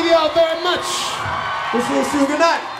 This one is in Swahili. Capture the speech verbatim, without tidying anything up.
Thank you all very much. We'll see you soon. Good night.